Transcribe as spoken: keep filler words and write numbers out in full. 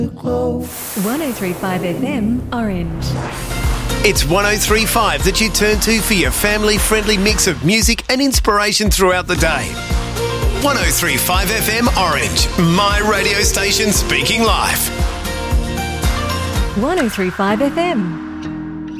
one oh three point five F M Orange. It's one oh three point five that you turn to for your family-friendly mix of music and inspiration throughout the day. one oh three point five F M Orange, my radio station speaking live. one oh three point five F M.